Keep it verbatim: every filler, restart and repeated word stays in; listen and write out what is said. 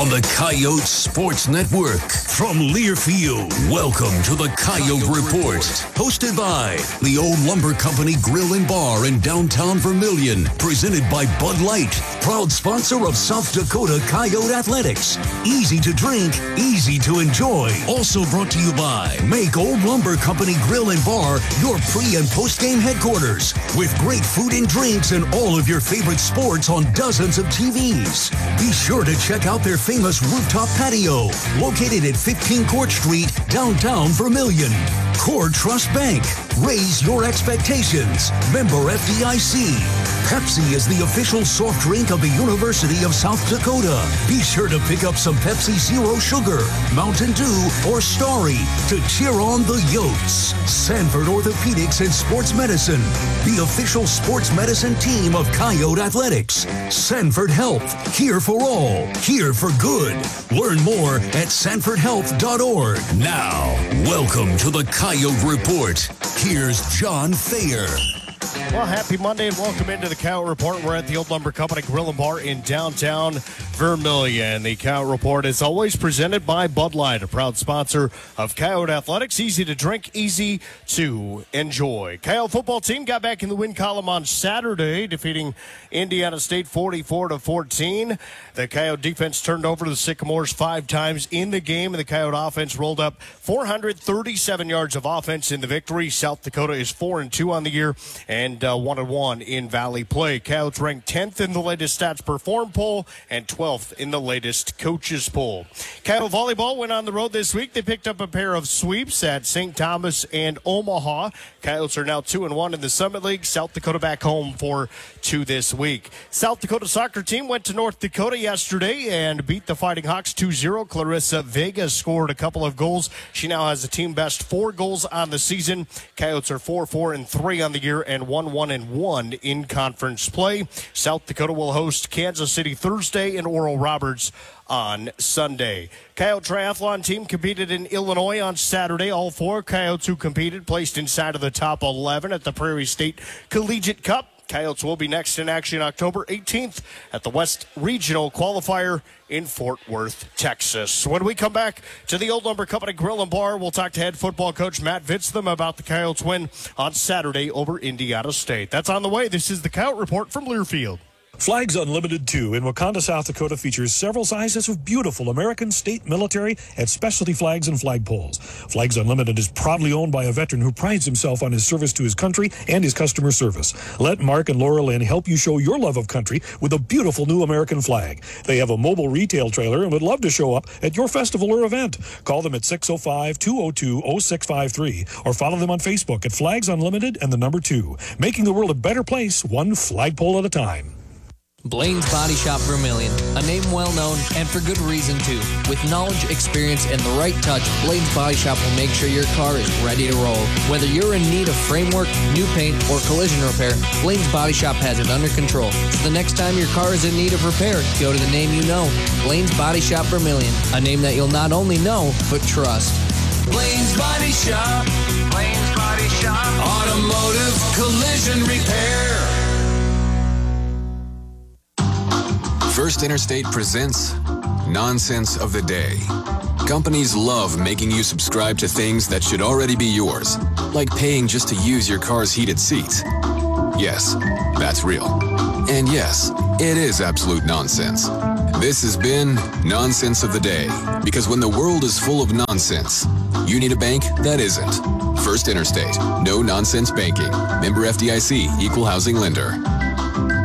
on the Coyote Sports Network. From Learfield, welcome to the Coyote Report. Hosted by the Old Lumber Company Grill and Bar in downtown Vermilion. Presented by Bud Light, proud sponsor of South Dakota Coyote Athletics. Easy to drink, easy to enjoy. Also brought to you by Make Old Lumber Company Grill and Bar your pre- and post-game headquarters. With great food and drinks and all of your favorite sports on dozens of T Vs. Be sure to check out their famous rooftop patio, located at fifteen Court Street, downtown Vermilion. Core Trust Bank. Raise your expectations. Member F D I C. Pepsi is the official soft drink of the University of South Dakota. Be sure to pick up some Pepsi Zero Sugar, Mountain Dew, or Starry to cheer on the Yotes. Sanford Orthopedics and Sports Medicine, the official sports medicine team of Coyote Athletics. Sanford Health, here for all, here for good. Learn more at sanford health dot org. Now, welcome to the Coyote Report. Here's John Thayer. Well, happy Monday and welcome into the Coyote Report. We're at the Old Lumber Company Grill and Bar in downtown Vermilion. The Coyote Report is always presented by Bud Light, a proud sponsor of Coyote Athletics. Easy to drink, easy to enjoy. Coyote football team got back in the win column on Saturday, defeating Indiana State forty-four to fourteen. The Coyote defense turned over the Sycamores five times in the game, and the Coyote offense rolled up four hundred thirty-seven yards of offense in the victory. South Dakota is four and two on the year, and uh, one and one in Valley play. Coyotes ranked tenth in the latest Stats Perform poll and twelfth in the latest Coaches poll. Coyote volleyball went on the road this week. They picked up a pair of sweeps at Saint Thomas and Omaha. Coyotes are now two and one in the Summit League. South Dakota back home for two this week. South Dakota soccer team went to North Dakota yesterday and beat the Fighting Hawks two zero. Clarissa Vega scored a couple of goals. She now has a team best four goals on the season. Coyotes are four four and three on the year and one one and one in conference play. South Dakota will host Kansas City Thursday and Oral Roberts on Sunday. Coyote Triathlon team competed in Illinois on Saturday. All four Coyotes who competed placed inside of the top eleven at the Prairie State Collegiate Cup. Coyotes will be next in action October eighteenth at the West Regional Qualifier in Fort Worth, Texas. When we come back to the Old Lumber Company Grill and Bar, we'll talk to head football coach Matt Vitztham about the Coyotes win on Saturday over Indiana State. That's on the way. This is the Coyote Report from Learfield. Flags Unlimited two in Wakanda, South Dakota features several sizes of beautiful American, state, military, and specialty flags and flagpoles. Flags Unlimited is proudly owned by a veteran who prides himself on his service to his country and his customer service. Let Mark and Laura Lynn help you show your love of country with a beautiful new American flag. They have a mobile retail trailer and would love to show up at your festival or event. Call them at six oh five, two oh two, oh six five three or follow them on Facebook at Flags Unlimited and the number two. Making the world a better place, one flagpole at a time. Blaine's Body Shop Vermilion, a name well known and for good reason too. With knowledge, experience, and the right touch, Blaine's Body Shop will make sure your car is ready to roll. Whether you're in need of framework, new paint, or collision repair, Blaine's Body Shop has it under control. So the next time your car is in need of repair, go to the name you know, Blaine's Body Shop Vermilion, a name that you'll not only know, but trust. Blaine's Body Shop, Blaine's Body Shop, automotive collision repair. First Interstate presents Nonsense of the Day. Companies love making you subscribe to things that should already be yours, like paying just to use your car's heated seats. Yes, that's real. And yes, it is absolute nonsense. This has been Nonsense of the Day, because when the world is full of nonsense, you need a bank that isn't. First Interstate, no nonsense banking. Member F D I C, equal housing lender.